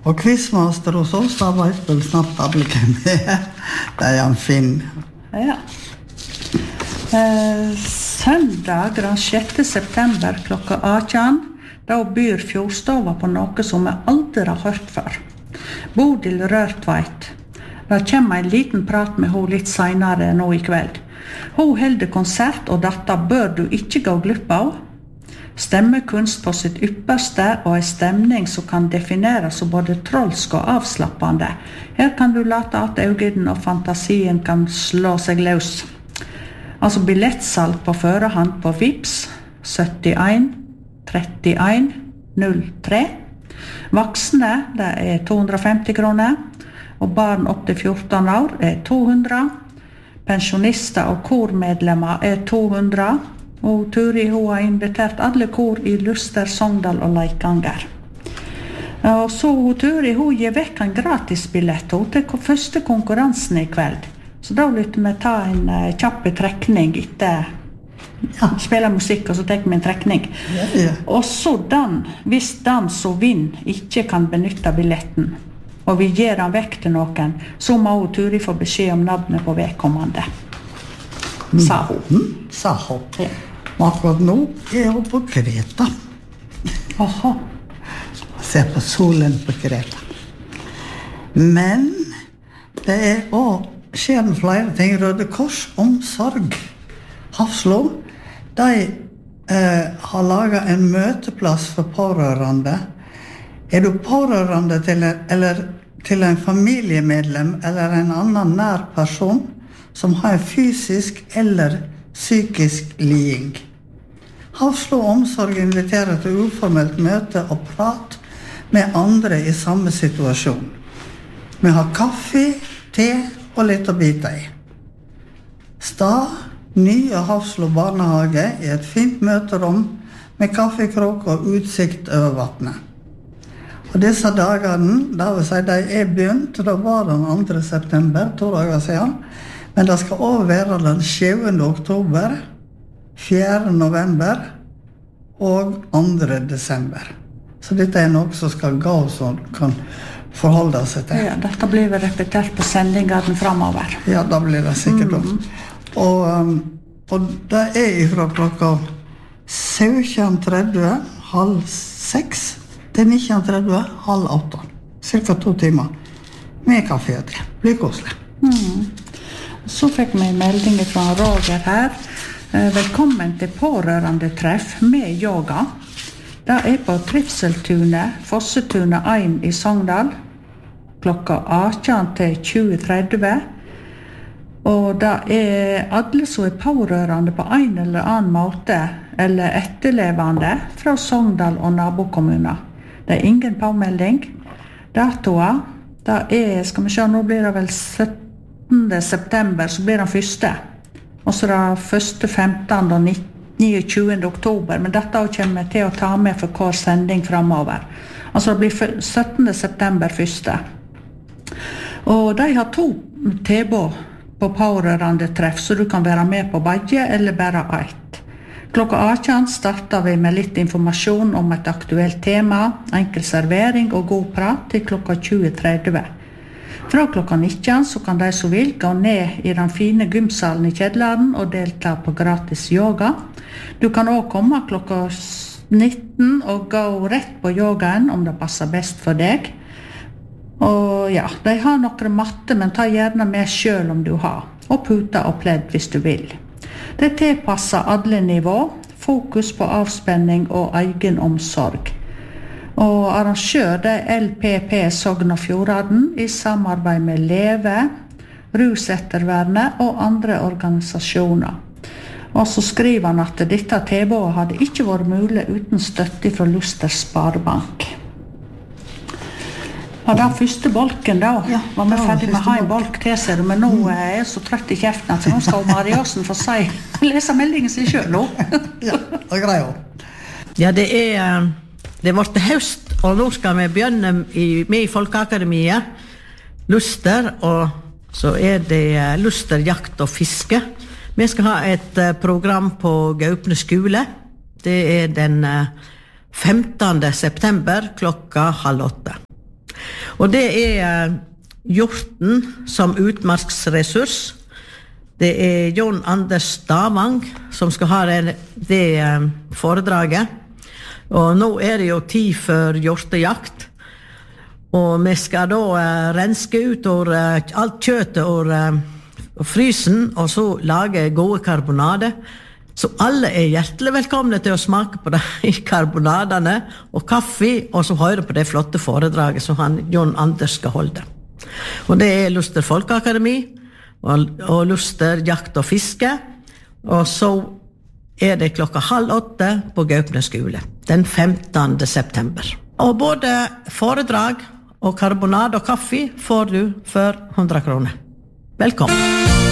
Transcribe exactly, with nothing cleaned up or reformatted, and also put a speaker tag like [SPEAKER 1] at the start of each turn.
[SPEAKER 1] Og quizmaster hos oss, da vet vel snart alle hvem det er. Det er han Finn.
[SPEAKER 2] Ja. Eh, søndag den sjette september klokka atten, da byr Fjordstova på noe som jeg aldri har hørt før. Bodil Rørtveit. Det kommer en liten prat med henne litt senere nå i kveld. Hun holder konsert, og dette bør du ikke gå glipp av. Stemmekunst på sitt ypperste, og en stemning som kan defineres som både trolsk og avslappende. Her kan du late at øynene og fantasien kan slå seg løs. Altså billettsalg på førehånd på Vips syttien trettien null tre. Voksne, det er to hundre og femti kroner, og barn opp til fjorten år er to hundre. Pensjonister og kormedlemmer er to hundre, og Turi hun har invitert alle kor i Luster, Sogndal og Leikanger. Og så Turi hun gir vekk en gratis billett til første konkurransen i kveld. Så da lytter vi ta en uh, kjapp trekning etter ja, spille musikk, og så tar vi en trekning.
[SPEAKER 1] Ja, ja.
[SPEAKER 2] Og så den, hvis den som vinner ikke kan benytte billetten, og vi gir den vekk til noen, så må hun Turi få beskjed om navnet på vedkommende. Mm. Sa hun.
[SPEAKER 1] Mm, sa hun.
[SPEAKER 2] Ja.
[SPEAKER 1] Akkurat nå er hun på Kreta.
[SPEAKER 2] Aha.
[SPEAKER 1] Se på solen på Kreta. Men det er også skjer det flere ting. Røde Kors Omsorg Hafslo, de eh, har laget en møteplass for pårørende. Er du pårørende til en, eller til en familiemedlem eller en annen nær person som har fysisk eller psykisk liding? Hafslo Omsorg inviterer til uformelt møte og prat med andre i samme situasjon. Vi har kaffe, te og litt å bite i. Stad, nye Hafslo barnehage i et fint møterom med kaffekrok og utsikt over vattnet. Og disse dagene, da vil si de er begynt, da var den andre september, to dager siden, men det skal også være den sjuende oktober, fjerde november og andre desember. Så dette er noe som skal gå som kan forholde seg til.
[SPEAKER 2] Ja, dette blir vel repetert på sendingene fremover.
[SPEAKER 1] Ja, da blir det sikkert også. Mm. Og, um, og det er fra klokka sytten tretti, halv seks, til nitten tretti, halv åtte. Cirka to timer. Med kaffe og te. Blir koselig.
[SPEAKER 2] Mm. Så fikk vi en melding fra Roger her. Velkommen til pårørende treff med yoga. Det er på Trivseltunet, Fossetunet ett i Sogndal, klokka atten til tjue tretti. Og det er alle som er pårørende på en eller annen måte, eller etterlevende fra Sogndal og nabokommuner. Det er ingen påmelding. Datoer, det er, skal vi se, nå blir det vel syttende september, så blir det første. Og så det første femtende og niogtjuende oktober, men dette kommer jeg til å ta med for hver sending fremover. Altså det blir syttende september første. Og de har to tilbud på pårørende treff, så du kan være med på begge eller bare ett. Klokka atten starter vi med litt informasjon om et aktuelt tema, enkel servering og god prat til klokka tjue tretti. Fra klokka nitten så kan de som vil gå ned i den fine gymsalen i kjelleren og delta på gratis yoga. Du kan også komme klokka nitten og gå rett på yogaen om det passer best for deg. Og ja, de har noen matte, men ta gjerne med selv om du har, og puta og pledd hvis du vil. Det tilpasser alle nivå, fokus på avspenning og egen omsorg. Og arrangør det er L P P Sogn og Fjordane i samarbeid med Leve, Rusettervernet og andre organisasjoner. Og så skriver han at dette tilbudet hadde ikke vært mulig uten støtte fra Luster Sparebank. Og den første bolken da, ja, var vi ferdig med å ha en bolk til seg, men nå er jeg så trøtt i kjeften, så nå skal Mariasen få si, lese meldingen sin selv nå.
[SPEAKER 1] Ja, det er greit.
[SPEAKER 3] Ja, det er, det ble til høst, og nå skal vi begynne i, med i Folkeakademiet, Luster, og så er det Luster, jakt og fiske. Vi skal ha et program på Gaupne skole. Det er den femtende september klokka halv åtte. Og det er hjorten som utmarksressurs. Det er John Anders Stavang som skal ha det, det foredraget. Og nå er det jo tid for hjortejakt. Og vi skal da uh, renske ut or, uh, alt kjøttet og uh, frysen, og så lage gode karbonade. Så alle er hjertelig velkomne til å smake på de karbonadene og kaffe, og så høre på det flotte foredraget som han, John Anders skal holde. Og det er Luster Folkeakademi, og, og Luster Jakt og Fiske, og så er det klokka halv åtte på Gaupne skole, den femtende september. Og både foredrag og karbonade og kaffe får du for hundre kroner. Velkommen!